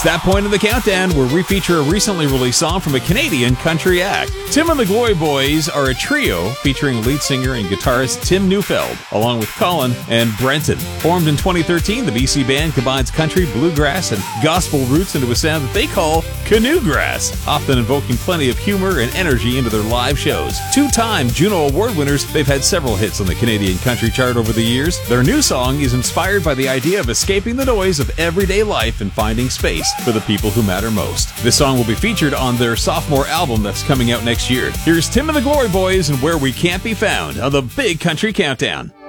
that point in the countdown where we feature a recently released song from a Canadian country act. Tim and the Glory Boys are a trio featuring lead singer and guitarist Tim Neufeld, along with Colin and Brenton. Formed in 2013, the BC band combines country, bluegrass, and gospel roots into a sound that they call canoegrass, often invoking plenty of humor and energy into their live shows. Two-time Juno Award winners, they've had several hits on the Canadian country chart over the years. Their new song is inspired by the idea of escaping the noise of everyday life and finding space for the people who matter most. This song will be featured on their sophomore album that's coming out next year. Here's Tim and the Glory Boys and Where We Can't Be Found on the Big Country Countdown.